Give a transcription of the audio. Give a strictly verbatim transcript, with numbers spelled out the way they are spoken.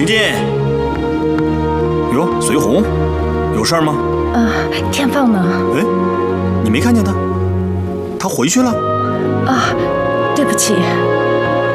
行进。哟，随红，有事儿吗？ 啊，天放呢？ 哎，你没看见他？他回去了？ 啊，对不起。